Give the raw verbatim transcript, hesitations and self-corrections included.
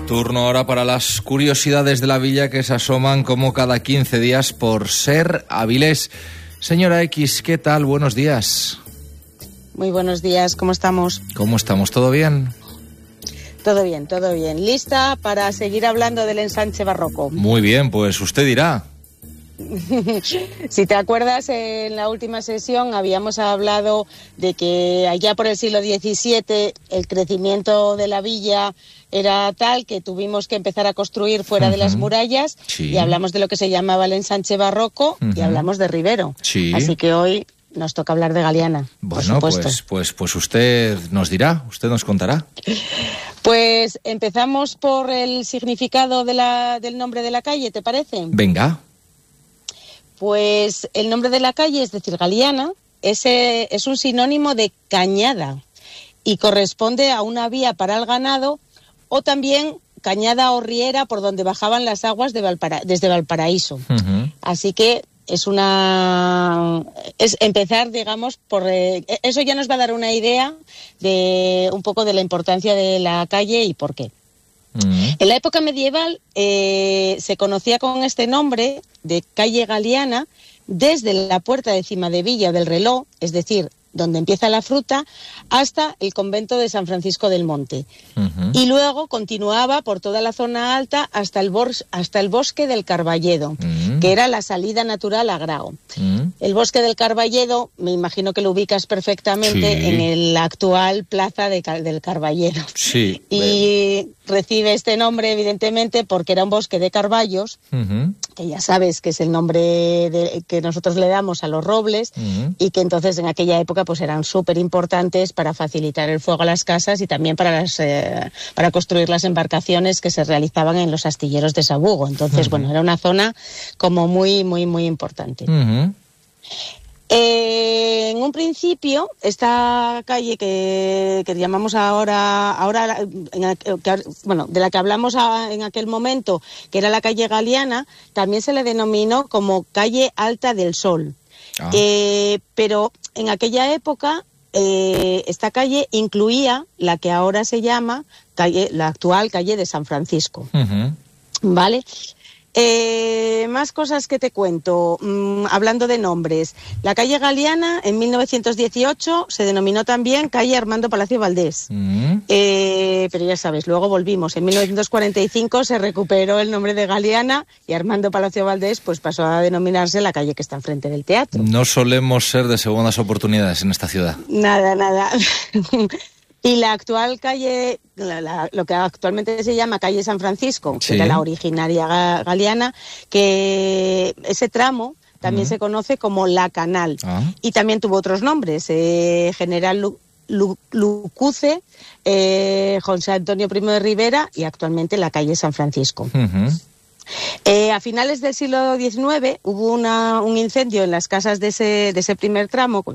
Turno ahora para las curiosidades de la villa que se asoman como cada quince días por Ser Avilés. Señora X, ¿qué tal? Buenos días. Muy buenos días, ¿cómo estamos? ¿Cómo estamos? ¿Todo bien? Todo bien, todo bien. ¿Lista para seguir hablando del ensanche barroco? Muy bien, pues usted dirá. Si te acuerdas, en la última sesión habíamos hablado de que allá por el siglo diecisiete el crecimiento de la villa era tal que tuvimos que empezar a construir fuera uh-huh. de las murallas, sí. Y hablamos de lo que se llamaba el ensanche barroco uh-huh. y hablamos de Rivero. Sí. Así que hoy nos toca hablar de Galiana. Bueno, por pues, pues, pues usted nos dirá, usted nos contará. Pues empezamos por el significado de la, del nombre de la calle, ¿te parece? Venga. Pues el nombre de la calle, es decir, Galiana, ese es un sinónimo de cañada y corresponde a una vía para el ganado o también cañada o riera por donde bajaban las aguas de Valpara- desde Valparaíso. Uh-huh. Así que es una es empezar, digamos, por eh, eso ya nos va a dar una idea de un poco de la importancia de la calle y por qué. Uh-huh. En la época medieval eh, se conocía con este nombre de calle Galiana desde la puerta de Cimadevilla del Reloj, es decir, donde empieza la fruta, hasta el convento de San Francisco del Monte. Uh-huh. Y luego continuaba por toda la zona alta hasta el, bos- hasta el bosque del Carballedo, uh-huh. que era la salida natural a Grao. Uh-huh. El bosque del Carballedo, me imagino que lo ubicas perfectamente, sí. en el actual plaza de, del Carballedo. Sí. Y bueno. Recibe este nombre, evidentemente, porque era un bosque de carballos, uh-huh. que ya sabes que es el nombre de, que nosotros le damos a los robles, uh-huh. y que entonces en aquella época pues eran súper importantes para facilitar el fuego a las casas y también para, las, eh, para construir las embarcaciones que se realizaban en los astilleros de Sabugo. Entonces, uh-huh. bueno, era una zona como muy, muy, muy importante. Uh-huh. Eh, en un principio, esta calle que, que llamamos ahora, ahora en, que, bueno, de la que hablamos a, en aquel momento, que era la calle Galiana, también se le denominó como calle Alta del Sol. Ah. Eh, pero en aquella época, eh, esta calle incluía la que ahora se llama calle, la actual calle de San Francisco. Uh-huh. ¿Vale? Eh, más cosas que te cuento, mm, hablando de nombres. La calle Galiana en mil novecientos dieciocho se denominó también calle Armando Palacio Valdés. Mm. Eh, pero ya sabes, luego volvimos. En mil novecientos cuarenta y cinco se recuperó el nombre de Galiana y Armando Palacio Valdés pues pasó a denominarse la calle que está enfrente del teatro. No solemos ser de segundas oportunidades en esta ciudad. Nada, nada. Y la actual calle, la, la, lo que actualmente se llama calle San Francisco, sí. que era la originaria ga, Galiana, que ese tramo también uh-huh. se conoce como La Canal. Uh-huh. Y también tuvo otros nombres, eh, General Lu, Lu, Lucuce, eh, José Antonio Primo de Rivera y actualmente la calle San Francisco. Uh-huh. Eh, a finales del siglo diecinueve hubo una, un incendio en las casas de ese, de ese primer tramo,